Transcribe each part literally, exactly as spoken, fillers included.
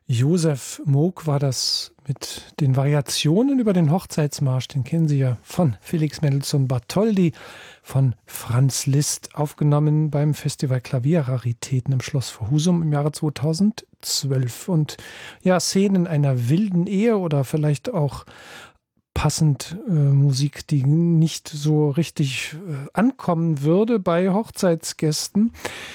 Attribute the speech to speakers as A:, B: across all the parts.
A: Josef Moog war das mit den Variationen über den Hochzeitsmarsch, den kennen Sie ja von Felix Mendelssohn Bartholdy, von Franz Liszt, aufgenommen beim Festival Klavierraritäten im Schloss vor Husum im Jahre zweitausendzwölf. Und ja, Szenen einer wilden Ehe oder vielleicht auch passend äh, Musik, die nicht so richtig äh, ankommen würde bei Hochzeitsgästen.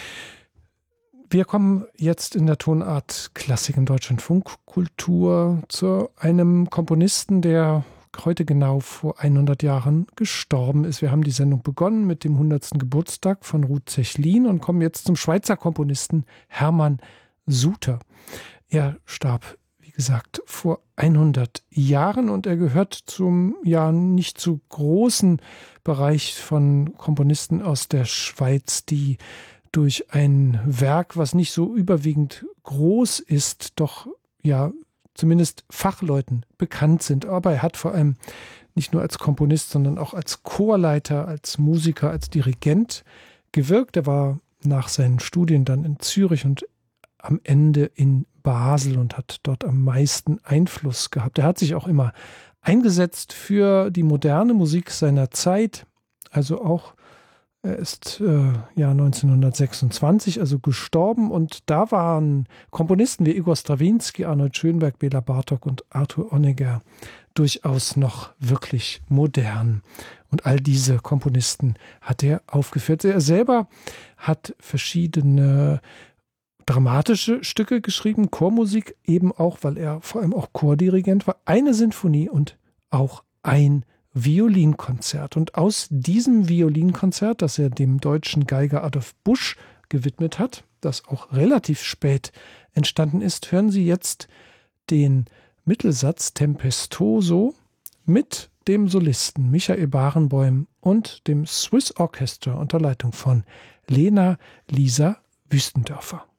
A: Wir kommen jetzt in der Tonart Klassik im Deutschlandfunk Kultur zu einem Komponisten, der heute genau vor hundert Jahren gestorben ist. Wir haben die Sendung begonnen mit dem hundertsten Geburtstag von Ruth Zechlin und kommen jetzt zum Schweizer Komponisten Hermann Suter. Er starb, wie gesagt, vor hundert Jahren und er gehört zum ja nicht zu großen Bereich von Komponisten aus der Schweiz, die durch ein Werk, was nicht so überwiegend groß ist, doch ja zumindest Fachleuten bekannt sind. Aber er hat vor allem nicht nur als Komponist, sondern auch als Chorleiter, als Musiker, als Dirigent gewirkt. Er war nach seinen Studien dann in Zürich und am Ende in Basel und hat dort am meisten Einfluss gehabt. Er hat sich auch immer eingesetzt für die moderne Musik seiner Zeit, also auch Er ist äh, ja neunzehnhundertsechsundzwanzig, also gestorben, und da waren Komponisten wie Igor Strawinski, Arnold Schönberg, Bela Bartok und Arthur Honegger durchaus noch wirklich modern. Und all diese Komponisten hat er aufgeführt. Er selber hat verschiedene dramatische Stücke geschrieben, Chormusik eben auch, weil er vor allem auch Chordirigent war, eine Sinfonie und auch ein Violinkonzert. Und aus diesem Violinkonzert, das er dem deutschen Geiger Adolf Busch gewidmet hat, das auch relativ spät entstanden ist, hören Sie jetzt den Mittelsatz Tempestoso mit dem Solisten Michael Barenboim und dem Swiss Orchestra unter Leitung von Lena Lisa Wüstendörfer.